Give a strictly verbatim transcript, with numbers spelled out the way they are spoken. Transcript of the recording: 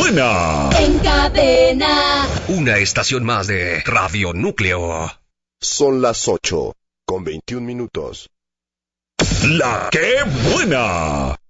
buena! En cadena. Una estación más de Radio Núcleo. Son las ocho, con veintiún minutos. ¡La que buena!